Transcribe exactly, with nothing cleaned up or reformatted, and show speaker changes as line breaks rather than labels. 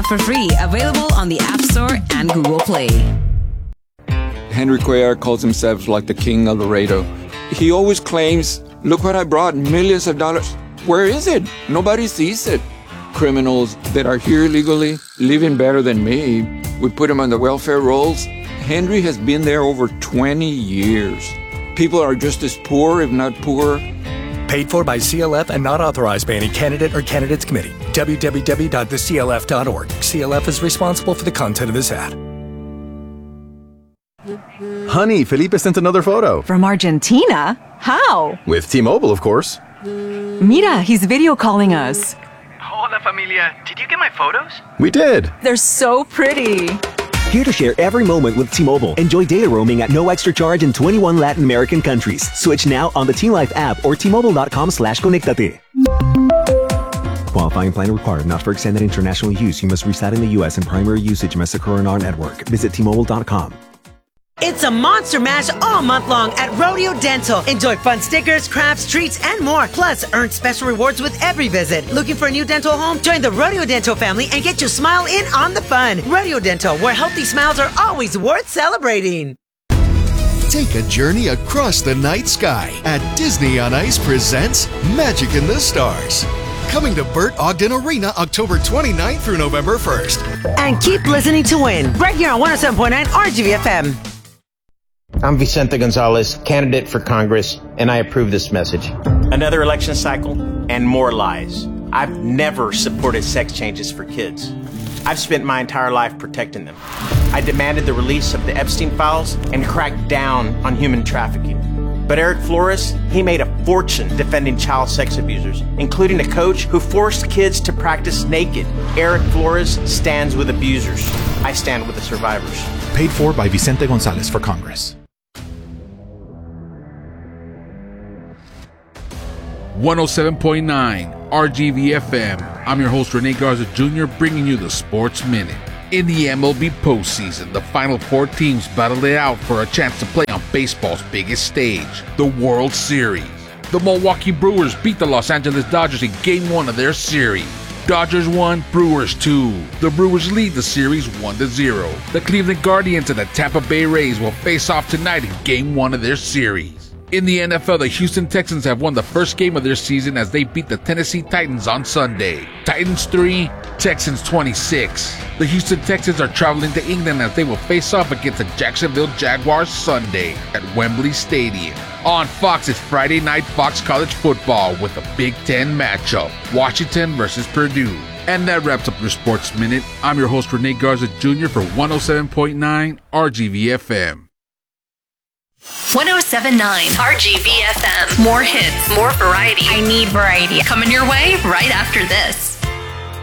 for free. Available on the App Store and Google Play.
Henry Cuellar calls himself like the king of Laredo. He always claims, look what I brought, millions of dollars. Where is it? Nobody sees it. Criminals that are here illegally, living better than me. We put them on the welfare rolls. Henry has been there over twenty years. People are just as poor, if not poorer.
Paid for by C L F and not authorized by any candidate or candidates committee. w w w dot the c l f dot org. C L F is responsible for the content of this ad.
Honey, Felipe sent another photo.
From Argentina? How?
With T-Mobile, of course.
Mira, he's video calling us.
Hola, familia. Did you get my photos?
We did.
They're so pretty.
Here to share every moment with T-Mobile. Enjoy data roaming at no extra charge in twenty-one Latin American countries. Switch now on the T-Life app or T-Mobile.com slash conectate. Qualifying plan required. Not for extended international use. You must reside in the U S and primary usage must occur on our network. Visit T Mobile dot com.
It's a Monster Mash all month long at Rodeo Dental. Enjoy fun stickers, crafts, treats, and more. Plus, earn special rewards with every visit. Looking for a new dental home? Join the Rodeo Dental family and get your smile in on the fun. Rodeo Dental, where healthy smiles are always worth celebrating.
Take a journey across the night sky at Disney on Ice presents Magic in the Stars. Coming to Burt Ogden Arena October twenty-ninth through November first.
And keep listening to win, right here on one oh seven point nine R G V F M.
I'm Vicente Gonzalez, candidate for Congress, and I approve this message.
Another election cycle and more lies. I've never supported sex changes for kids. I've spent my entire life protecting them. I demanded the release of the Epstein files and cracked down on human trafficking. But Eric Flores, he made a fortune defending child sex abusers, including a coach who forced kids to practice naked. Eric Flores stands with abusers. I stand with the survivors.
Paid for by Vicente Gonzalez for Congress.
one oh seven point nine R G V F M. I'm your host, Rene Garza Junior, bringing you the Sports Minute. In the M L B postseason, the final four teams battled it out for a chance to play on baseball's biggest stage, the World Series. The Milwaukee Brewers beat the Los Angeles Dodgers in Game one of their series. Dodgers one, Brewers two. The Brewers lead the series one to zero. The Cleveland Guardians and the Tampa Bay Rays will face off tonight in Game one of their series. In the N F L, the Houston Texans have won the first game of their season as they beat the Tennessee Titans on Sunday. Titans three, Texans twenty-six. The Houston Texans are traveling to England as they will face off against the Jacksonville Jaguars Sunday at Wembley Stadium. On Fox, it's Friday night Fox College Football with a Big Ten matchup, Washington versus Purdue. And that wraps up your Sports Minute. I'm your host, Rene Garza Junior for one oh seven point nine R G V F M.
one oh seven point nine R G V F M. More hits, more variety. I need variety. Coming your way right after this.